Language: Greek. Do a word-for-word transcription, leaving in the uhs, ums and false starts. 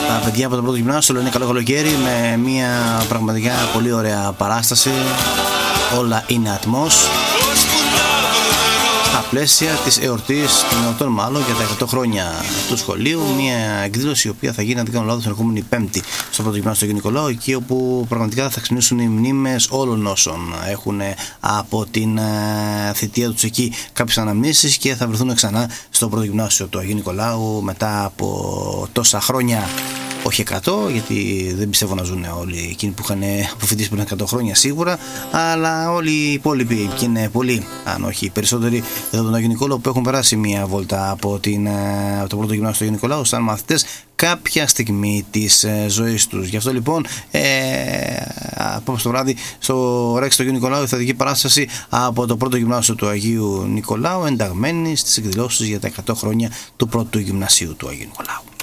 Τα παιδιά από το πρώτο γυμνάσιο λένε καλό καλοκαίρι με μια πραγματικά πολύ ωραία παράσταση. Όλα είναι ατμός. Στα πλαίσια της εορτής των εορτών μάλλον για τα εκατό χρόνια του σχολείου, μια εκδήλωση η οποία θα γίνει, αν δεν κάνω λάθος, την ερχόμενη Πέμπτη στο πρώτο γυμνάσιο του Αγίου Νικολάου, εκεί όπου πραγματικά θα ξυπνήσουν οι μνήμες όλων όσων έχουν από την θητεία τους εκεί κάποιες αναμνήσεις και θα βρεθούν ξανά στο πρώτο γυμνάσιο του Αγίου Νικολάου μετά από τόσα χρόνια. Όχι εκατό, γιατί δεν πιστεύω να ζουν όλοι εκείνοι που είχαν αποφοιτήσει πριν εκατό χρόνια σίγουρα, αλλά όλοι οι υπόλοιποι, και είναι πολλοί, αν όχι οι περισσότεροι, εδώ τον Αγίου Νικόλαο που έχουν περάσει μια βόλτα από, την, από το πρώτο γυμνάσιο του Αγίου Νικολάου σαν μαθητές κάποια στιγμή της ε, ζωής τους. Γι' αυτό λοιπόν ε, απόψε το βράδυ στο Ρέξ του Αγίου Νικολάου η θεατρική παράσταση από το πρώτο γυμνάσιο του Αγίου Νικολάου, ενταγμένη στις εκδηλώσεις για τα εκατό χρόνια του πρώτου γυμνασίου του Αγίου Νικολάου.